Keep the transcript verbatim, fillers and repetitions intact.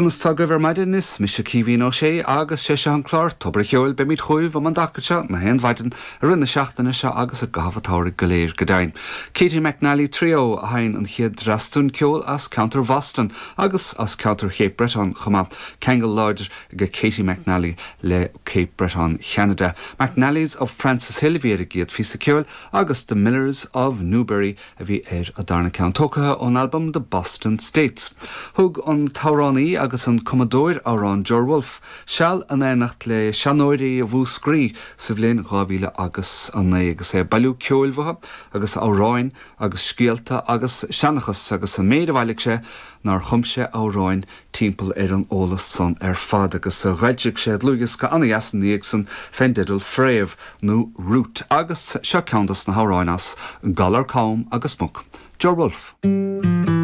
Kunstá go bhar maidin is mis se cíhín ó sé agus sé se an chlár tobar cheol be míid chuúh am an dacarte na hen bhaidin a rinne seachtainna se agus a gafatáir go léir godain. Katie McNally trio a hain an chiad drastún ceol as Counter Boston agus as Counter Cape Breton chuma Kangol Lodge go Katie McNally le Cape Breton Canada. McNally's of Francis Hill viad giad fi sa ceol agus the Millers of Newbury a bhí éir a darna Countocha on album The Boston States. Hug an Taurani agus an Commodore árán George Wolfe, Shall an énacht le Seanóirí a bhú scrí sa bhléin gábhíle agus an é agus é bailú ceolmhatha agus áráin agus scialta agus seanachas agus an méad a bhailig sé nar chumse áráin timpeall ar an ólas san ar fad agus a ghaidteach sé lugus go anna easan níag san fendidal fréamh nó rút agus seo ceantas na háráin as galar cám agus muc. George Wolfe.